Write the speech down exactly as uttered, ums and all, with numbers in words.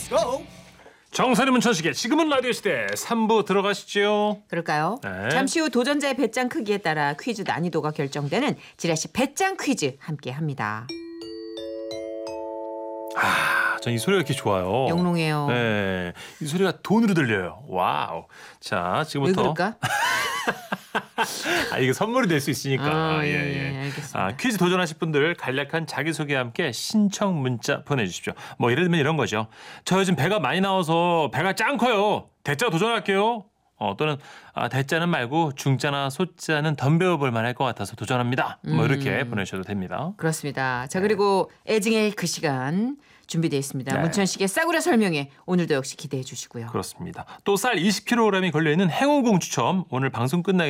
Let's go. 정선의 문천식의 지금은 라디오 시대 삼 부 들어가시죠. 그럴까요? 네. 잠시 후 도전자의 배짱 크기에 따라 퀴즈 난이도가 결정되는 지라시 배짱 퀴즈 함께합니다. 아, 전 이 소리가 이렇게 좋아요. 영롱해요. 네, 이 소리가 돈으로 들려요. 와우. 자, 왜 지금부터 그럴까? 아, 이게 선물이 될 수 있으니까. 아, 예, 예, 예. 예, 알겠습니다. 아, 퀴즈 도전하실 분들 간략한 자기소개와 함께 신청 문자 보내주십시오. 뭐 예를 들면 이런 거죠. 저 요즘 배가 많이 나와서 배가 짱 커요. 대짜 도전할게요. 어, 또는 아, 대자는 말고 중자나 소자는 덤벼볼 만할 것 같아서 도전합니다. 뭐 이렇게 음. 보내셔도 됩니다. 그렇습니다. 자, 그리고 애증의 그 시간 준비되어 있습니다. 네. 문천식의 싸구려 설명회 오늘도 역시 기대해 주시고요. 그렇습니다. 또 쌀 이십 킬로그램이 걸려있는 행운공 추첨 오늘 방송 끝나기